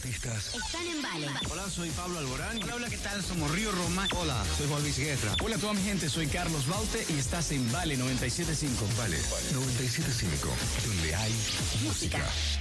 Están en Vale. Hola, soy Pablo Alborán. Hola, ¿qué tal? Somos Río Roma. Hola, soy Juan Luis Guerra. Hola a toda mi gente, soy Carlos Baute y estás en Vale 97.5. Vale 97.5, donde hay música.